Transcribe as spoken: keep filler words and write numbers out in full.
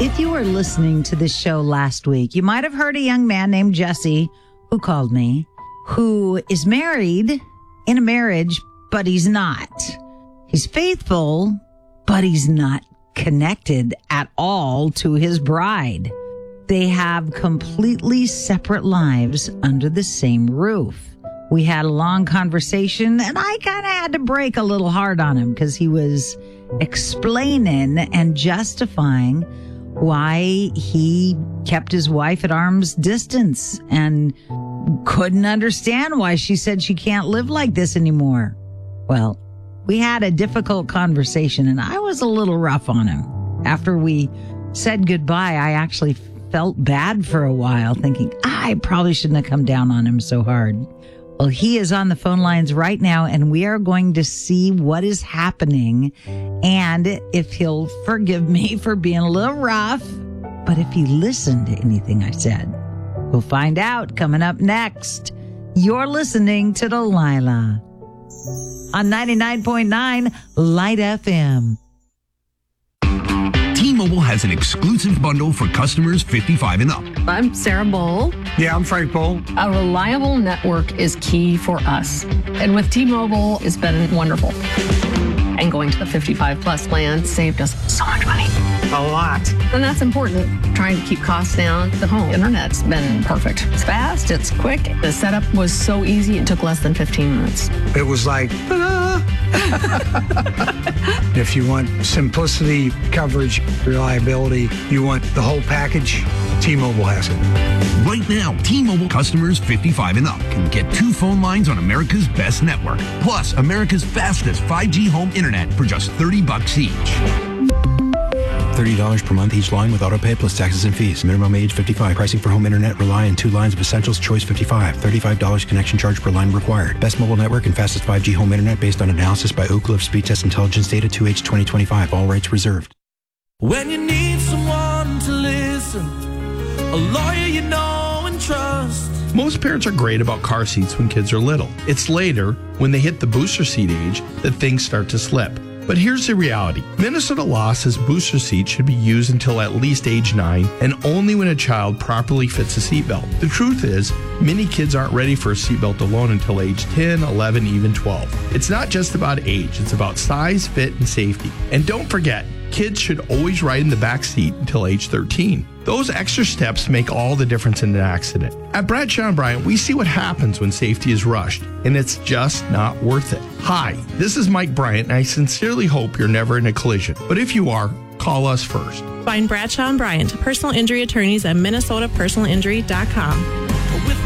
If you were listening to this show last week, you might have heard a young man named Jesse who called me, who is married in a marriage, but he's not. He's faithful, but he's not connected at all to his bride. They have completely separate lives under the same roof. We had a long conversation, and I kind of had to break a little hard on him because he was explaining and justifying why he kept his wife at arm's distance and couldn't understand why she said she can't live like this anymore. Well, we had a difficult conversation, and I was a little rough on him. After we said goodbye, I actually felt bad for a while, thinking I probably shouldn't have come down on him so hard. Well, he is on the phone lines right now, and we are going to see what is happening and if he'll forgive me for being a little rough. But if he listened to anything I said, we'll find out coming up next. You're listening to Delilah on ninety-nine point nine Light F M. T-Mobile has an exclusive bundle for customers fifty-five and up. I'm Sarah Bowl. Yeah, I'm Frank Bowl. A reliable network is key for us. And with T-Mobile, it's been wonderful. And going to the fifty-five plus plan saved us so much money. A lot. And that's important. Trying to keep costs down. The home internet's been perfect. It's fast, it's quick. The setup was so easy, it took less than fifteen minutes. It was like, ta-da! If you want simplicity, coverage, reliability, you want the whole package, T-Mobile has it. Right now, T-Mobile customers fifty-five and up can get two phone lines on America's best network, plus America's fastest five G home internet for just thirty bucks each. thirty dollars per month each line with auto pay plus taxes and fees. Minimum age fifty-five. Pricing for home internet rely on two lines of Essentials Choice fifty-five. thirty-five dollars connection charge per line required. Best mobile network and fastest five G home internet based on analysis by Ookla of Speed Test Intelligence Data two H twenty twenty-five. All rights reserved. When you need someone to listen, a lawyer you know and trust. Most parents are great about car seats when kids are little. It's later, when they hit the booster seat age, that things start to slip. But here's the reality. Minnesota law says booster seats should be used until at least age nine and only when a child properly fits a seatbelt. The truth is, many kids aren't ready for a seatbelt alone until age ten, eleven, even twelve. It's not just about age, it's about size, fit, and safety. And don't forget, kids should always ride in the back seat until age thirteen. Those extra steps make all the difference in an accident. At Bradshaw and Bryant, we see what happens when safety is rushed, and it's just not worth it. Hi, this is Mike Bryant, and I sincerely hope you're never in a collision. But if you are, call us first. Find Bradshaw and Bryant, personal injury attorneys at minnesota personal injury dot com.